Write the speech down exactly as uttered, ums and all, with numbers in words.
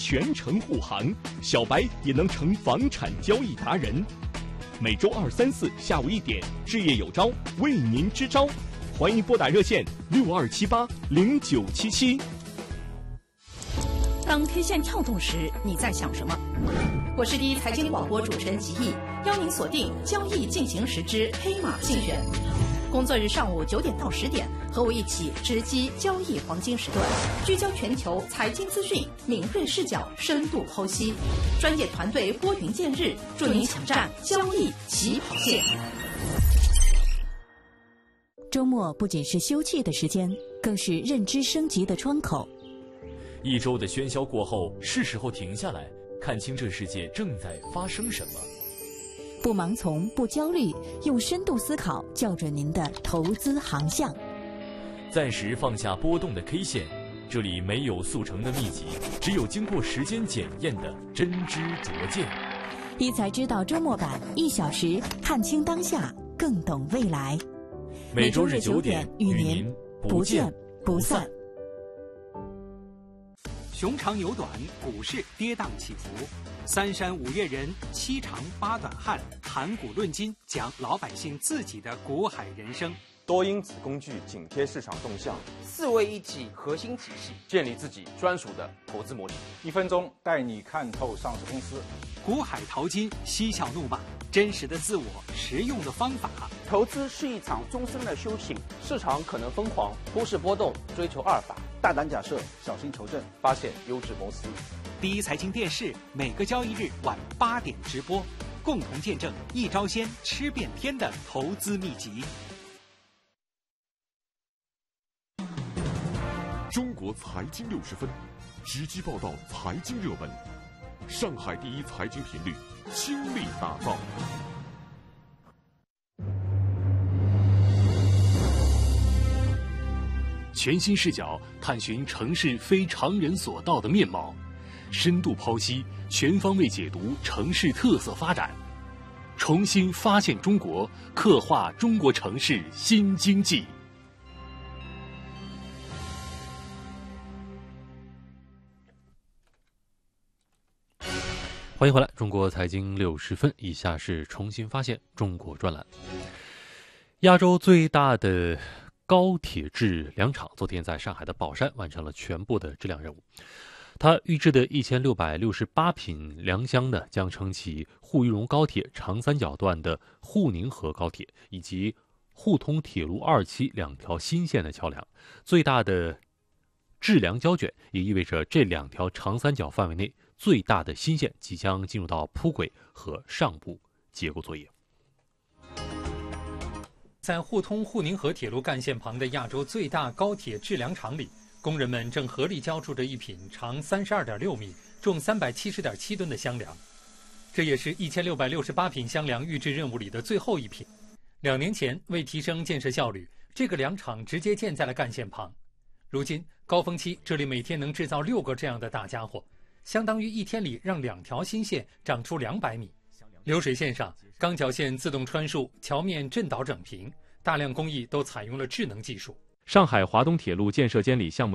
全程护航，小白也能成房产交易达人。每周二、三、四下午一点，置业有招为您支招，欢迎拨打热线六二七八零九七七。 当 K 线跳动时，你在想什么？我是第一财经广播主持人吉毅，邀您锁定交易进行时之黑马竞选。工作日上午九点到十点，和我一起直击交易黄金时段，聚焦全球财经资讯，敏锐视角，深度剖析，专业团队拨云见日，助您抢占交易起跑线。 周末不仅是休憩的时间，更是认知升级的窗口。 一周的喧嚣过后，是时候停下来，看清这世界正在发生什么。 不盲从，不焦虑，用深度思考校准您的投资航向。 暂时放下波动的 K 线，这里没有速成的秘籍，只有经过时间检验的真知灼见。 一财知道周末版，一小时看清当下，更懂未来。 每周日九点与您不见不散。 熊长牛短，股市跌宕起伏，三山五岳人，七长八短汉，谈股论金，讲老百姓自己的股海人生。 多因子工具紧贴市场动向， 四位一体核心体系， 建立自己专属的投资模式。 一分钟带你看透上市公司。 股海淘金，嬉笑怒骂，真实的自我，实用的方法。 投资是一场终身的修行， 市场可能疯狂，忽视波动，追求阿尔法。 大胆假设，小心求证， 发现优质公司。 第一财经电视每个交易日晚八点直播，共同见证一招鲜吃遍天的投资秘籍。 中国财经六十分，直击报道财经热门。上海第一财经频率倾力打造。 全新视角探寻城市非常人所到的面貌，深度剖析，全方位解读城市特色发展，重新发现中国，刻画中国城市新经济。 欢迎回来，中国财经六十分。以下是重新发现中国专栏。亚洲最大的高铁制粮厂昨天在上海的宝山完成了全部的质量任务。它预制的一千六百六十八品粮箱呢，将撑起沪渝蓉高铁长三角段的沪宁河高铁以及沪通铁路二期两条新线的桥梁。最大的质量胶卷也意味着这两条长三角范围内最大的新线即将进入到铺轨和上部结构作业。 在沪通沪宁河铁路干线旁的亚洲最大高铁制粮厂里，工人们正合力浇筑着一品长 三十二点六米、重 三百七十点七吨的箱梁。这也是一千六百六十八品箱梁预制任务里的最后一品。两年前，为提升建设效率，这个粮场直接建在了干线旁。如今高峰期，这里每天能制造六个这样的大家伙，相当于一天里让两条新线长出两百米。流水线上，钢脚线自动穿树，桥面震倒整平，大量工艺都采用了智能技术。 上海华东铁路建设监理项目